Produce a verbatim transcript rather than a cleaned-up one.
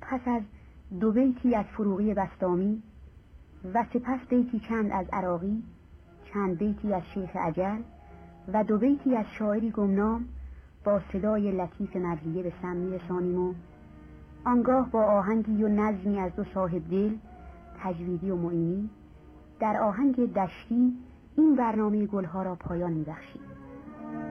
پس از دو بیتی از فروغی بسطامی و سپس بیتی چند از عراقی، چند بیتی از شیخ عجل و دو بیتی از شاعری گمنام با صدای لطیف مرزیه به سم می‌رسانیم و آنگاه با آهنگی و نظمی از دو صاحب دل، تجویدی و معینی، در آهنگ دشتی این برنامه گلها را پایان می‌بخشیم.